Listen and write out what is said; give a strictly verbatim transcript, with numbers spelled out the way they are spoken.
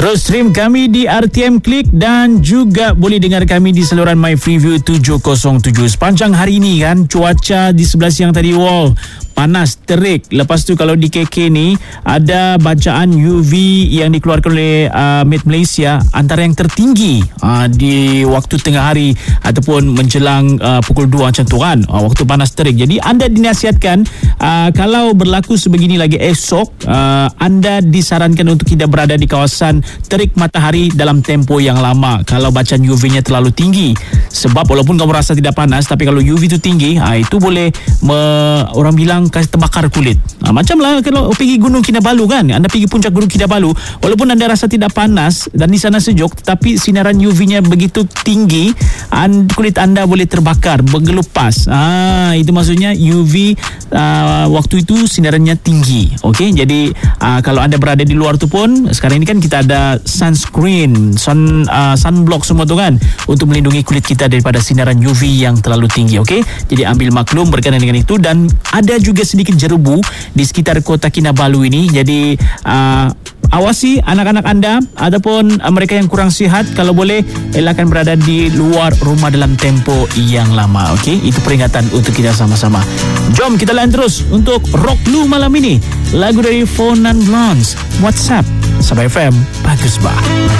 Terus stream kami di R T M Click dan juga boleh dengar kami di saluran My Freeview tujuh kosong tujuh. Sepanjang hari ini kan, cuaca di sebelah siang tadi, wow, panas, terik. Lepas tu kalau di K K ni ada bacaan U V yang dikeluarkan oleh uh, Met Malaysia antara yang tertinggi uh, di waktu tengah hari ataupun menjelang uh, pukul dua macam tu kan, uh, waktu panas terik. Jadi anda dinasihatkan uh, kalau berlaku sebegini lagi esok, uh, anda disarankan untuk tidak berada di kawasan terik matahari dalam tempoh yang lama kalau bacaan U V-nya terlalu tinggi. Sebab walaupun kamu rasa tidak panas, tapi kalau U V itu tinggi, ha, itu boleh me, orang bilang kasih terbakar kulit. Ha, macam lah kalau pergi Gunung Kinabalu kan, anda pergi puncak Gunung Kinabalu, walaupun anda rasa tidak panas dan di sana sejuk, tetapi sinaran U V-nya begitu tinggi, and, kulit anda boleh terbakar, bergelupas. Ha, itu maksudnya U V uh, waktu itu sinarannya tinggi. Okey, jadi uh, kalau anda berada di luar tu pun, sekarang ini kan kita ada sunscreen, sun, uh, sunblock semua tu kan, untuk melindungi kulit kita daripada sinaran U V yang terlalu tinggi. Okey, jadi ambil maklum berkaitan dengan itu. Dan ada juga sedikit jerebu di sekitar kota Kinabalu ini. Jadi uh, awasi anak-anak anda ataupun uh, mereka yang kurang sihat, kalau boleh elakkan berada di luar rumah dalam tempoh yang lama. Okey, itu peringatan untuk kita sama-sama. Jom kita layan terus untuk Rock Lu malam ini, lagu dari Four Non Blondes, WhatsApp Sabah F M, bagus bah.